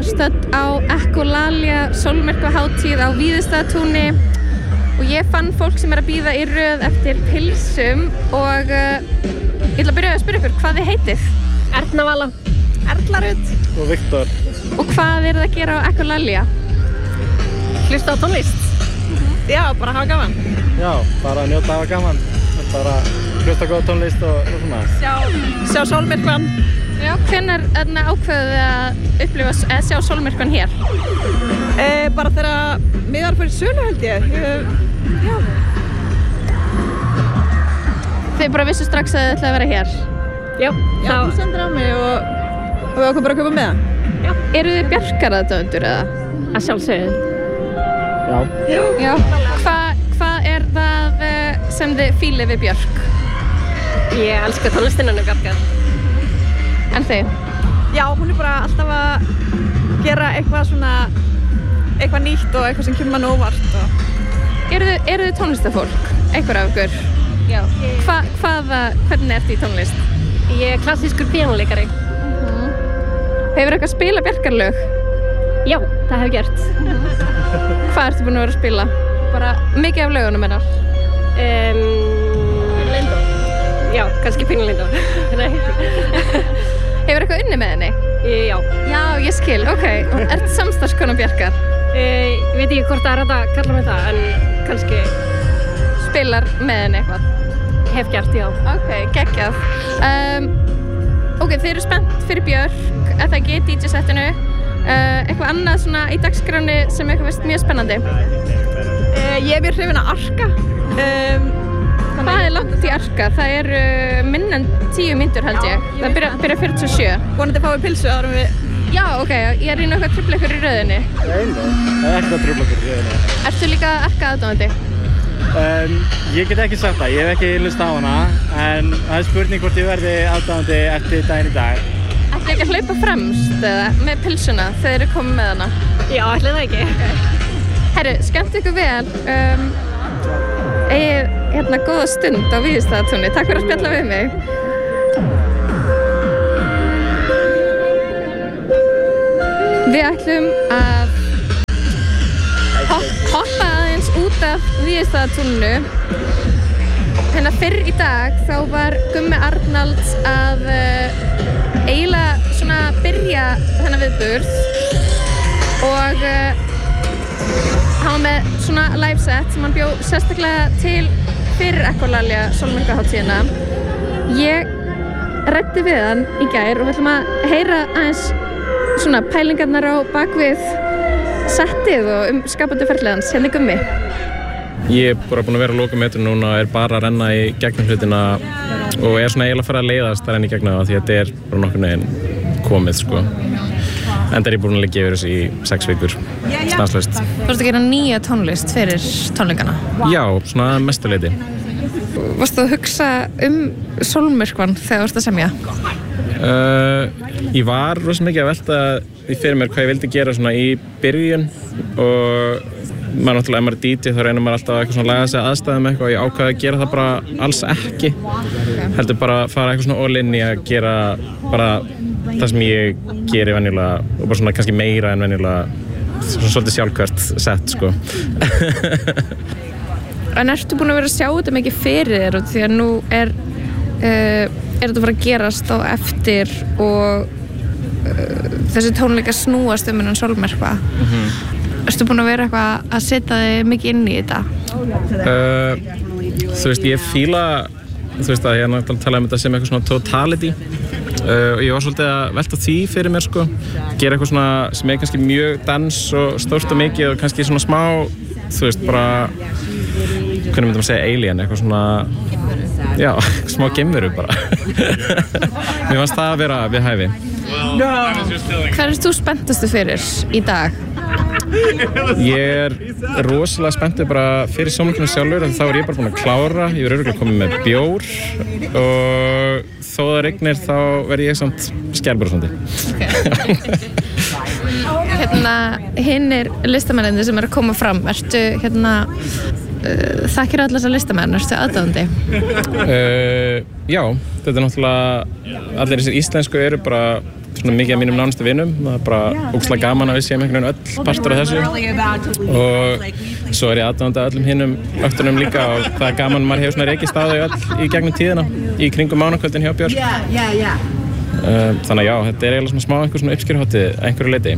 stödd á Ekolalia sólmyrkvahátíð á Víðistaðatúni og ég fann fólk sem að bíða í röð eftir pilsum og ég ætla að byrja að spyrja ykkur hvað þið heitið. Erna Vala, Erla Rut og Viktor. Og hvað þið að gera á Ekolalia? Hlusta á tónlist. Já, bara hafa gaman. Já, bara njóta að hafa gaman. Bara hlusta góða tónlist og svona. Sjá sólmyrkvann. Já, hvenær ákveðuð þið að upplifa að sjá sólmyrkvann hér? Bara þegar miðar fyrir sölu held ég. Já. Þið bara vissu strax að þið ætlaði að vera hér? Já, Þú sendir á mig og við ákveðum bara að kaupa með það. Já. Eru þið Bjarkaraðdöfundur eða? að sjálfsögðu. Já. Hvað er það sem þið fílið við Björk? Ég elska tónlistina hennar Bjarkar. En þið? Já, hún er bara alltaf að gera eitthvað nýtt og eitthvað sem kemur mann óvart. Eru þið tónlistafólk? Einhver af ykkur? Já. Hvernig ertu í tónlist? Ég er klassískur píanóleikari. Hefur eitthvað spilað Bjarkarlög? Já, það hef gert. Hvað ertu búin að vera að spila? Bara mikið af lögunum hennar? Lindó. Já, kannski Pínulindó. Nei. Hefur eitthvað unnið með henni? Já. Já, ég skil, ok. Ertu samstarfskona Bjarkar? Ég veit ekki hvort það er hægt að kalla mig það, en kannski spilar með henni eitthvað? Hef gert, já. Ok, geggjað. Ok, þið eru spennt fyrir Björk, eða ekki í DJ-settinu. Eitthvað annað svona í dagskráni sem eitthvað veist mjög spennandi? Ég er mjög hrifin að Arka. Hvað er langt í Arka? Það eru minna en 10 mínútur held ég. Það byrja 47. Vonandi fáum við pilsu árum við. Já, ok. Ég er í eitthvað trufla ykkur í röðinni. Nei, það er eitthvað trufla ykkur í röðinni. Ertu líka Arka-aðdáandi? Ég get ekki sagt það. Ég hef ekki hlust á hana. En það er spurning hvort ég verði aðdáandi eftir daginn í dag. Ætli ekki að hlaupa fremst eða með pilsuna þegar þið eru komið með hana? Já, ætli það ekki. Herru, skemmt ykkur vel. Eigið góða stund á Víðistaðatúni. Takk fyrir að spjalla við mig. Við ætlum að hoppa aðeins út af Víðistaðatúninu. Hérna fyrr í dag þá var Gummi Arnalds að eiginlega svona byrja þennan viðburð og hann var með svona live set sem hann bjó sérstaklega til fyrir Ekolalia sólmyrkvahátíðina. Ég ræddi við hann í gær og við ætlum að heyra aðeins svona pælingarnar á bakvið settið og skapandi ferlið hans. Hérna er Gummi. Ég er bara búinn að vera að loka metru núna og er bara að renna í gegnum hlutina og er svona eiginlega að fara að leiðast að renna í gegnum það því þetta er bara nokkurn veginn komið sko. Enda er ég búinn að leggja yfir þessu í 6 vikur, stanslaust. Þú ert að gera nýja tónlist fyrir tónleikana? Já, svona mestuleyti. Varstu að hugsa sólmyrkvann þegar þú varst að semja? Ég var rosa mikið að velta því fyrir mér hvað ég vildi gera svona í byrjun og maður náttúrulega, ef maður er DJ þá reynir maður alltaf að eitthvað svona laga sig aðstæðum eitthvað og ég ákvaði að gera það bara alls ekki. Heldur bara að fara eitthvað svona all in í að gera bara það sem ég geri venjulega og bara svona kannski meira en venjulega svona svolítið sjálfhverft sett sko. En ertu búin að vera að sjá þetta mikið fyrir þér því að nú er þetta að fara að gerast á eftir og þessi tónleika snúast þennan sólmyrkva? Ertu búin að vera eitthvað að setja þig mikið inn í þetta? Þú veist, ég fíla þú veist að ég er náttúrulega að tala um þetta sem eitthvað svona totality og ég var svolítið að velta því fyrir mér sko, gera eitthvað svona sem er kannski mjög dans og stórt og mikið og kannski svona smá, þú veist, bara hvernig myndum að segja alien, eitthvað svona já, smá geimveru bara. Mér fannst það að vera við hæfi. Hvað er þú spenntastu fyrir í dag? Ég er rosalega spenntur bara fyrir sólmyrkvanum sjálfur en þá er ég bara búinn að klára, ég er örugglega kominn með bjór og þó það rignir þá verð ég samt skælbrosandi. Hinnir listamennirnir sem eru að koma fram, ertu þakkir allar þessar listamenn, ertu aðdáandi? Já, þetta er náttúrulega allir þessir íslensku eru bara svona mikið af mínum nánustu vinum. Það er bara ógeðslega gaman að við séum einhvern veginn öll partur af þessu. Og svo er ég aðdáandi af öllum hinum öktunum líka og það er gaman maður hefur svona rekist á þau öll í gegnum tíðina í kringum mánakvöldin hjá Björk. Þannig að já, þetta er eiginlega svona smá einhver svona uppskeruhátíð einhverju leyti.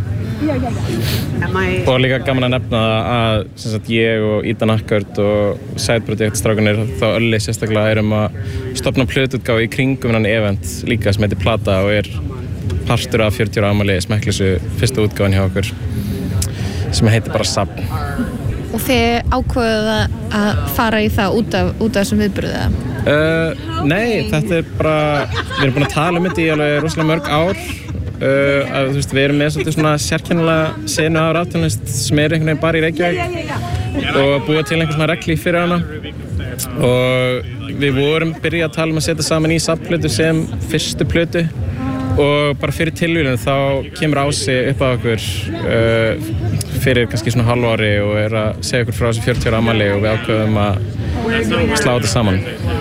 Og líka gaman að nefna að sem sagt, ég og Ida Nakkard og Side Project strákunir þá Ölli sérstaklega erum að stofna plötuútgáfu í kringum þennan event líka sem heitir Plata og er partur af 40 ára afmæli Smekkleysu fyrsta útgáfan hjá okkur sem heitir bara Safn. Og þið ákveðuð að fara í það út af þessum viðburði? Nei, þetta er bara, við erum búin að tala um þetta í alveg rosalega mörg ár. Þú veist, við erum með svolítið svona sérkennilega senu af raftónlist sem er einhvern veginn bara í Reykjavík og búið til einhver svona regli fyrir hana. Og við vorum byrjað að tala um að setja saman í safnplötu sem fyrstu plötu og bara fyrir tilvíðun þá kemur Ási upp á okkur fyrir kannski svona hálfu ári og er að segja okkur frá þessu 40 ára afmæli og við ákveðum að slá þetta saman.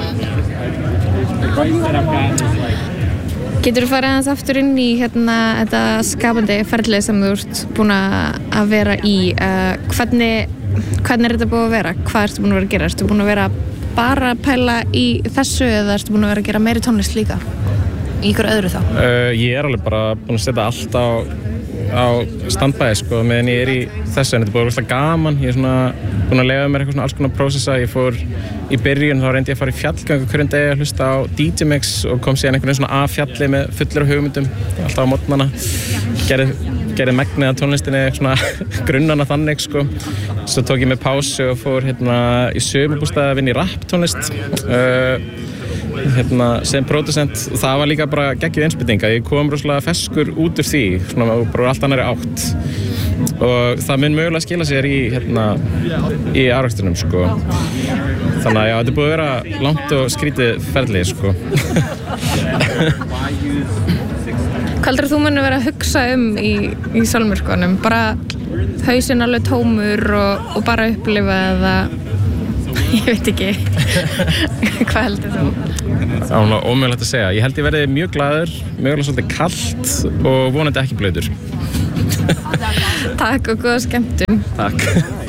Getur þú farið aðeins aftur inn í þetta skapandi ferlið sem þú ert búin að vera í? Hvernig er þetta búið að vera? Hvað ertu búin að vera að gera? Ertu búin að vera bara að pæla í þessu eða ertu búin að vera að gera meiri tónlist líka? Í ykkur öðru þá? Ég er alveg bara búin að setja allt á standbæði sko, meðan ég er í þessu en þetta er búin að vera gaman. Ég er svona búin að leyfa mér eitthvað svona alls konar prósessa. Ég fór í byrjun, þá reyndi ég að fara í fjallgöngu hverjum degi að hlusta á DJ Mix og kom síðan einhvern veginn svona af fjalli með fullir af hugmyndum, alltaf á morgnana. Gerði megnið af tónlistinni svona grunnana þannig sko. Svo tók ég með pásu og fór í sumarbústað að vinna í rapptónlist. Sem pródusent og það var líka bara geggjuð innspýting að ég kom rosalega feskur út úr því svona bara allt annarri átt og það mun mögulega skila sér í afraksturinn sko. Þannig að já, þetta er búið að vera langt og skrítið ferli sko. Hvað heldur þú muni vera að hugsa í sólmyrkvanum? Bara hausinn alveg tómur og bara upplifa eða ég veit ekki. Hvað heldur þú? Það er ómögulegt að segja. Ég held ég verði mjög glaður, mögulega svolítið kalt og vonandi ekki blautur. Takk og góða skemmtun. Takk.